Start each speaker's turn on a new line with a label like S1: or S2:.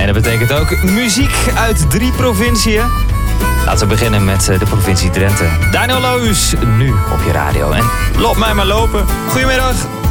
S1: dat betekent ook muziek uit 3 provinciën. Laten we beginnen met de provincie Drenthe. Daniel Lohuus, nu op je radio. En loop mij maar lopen. Goedemiddag.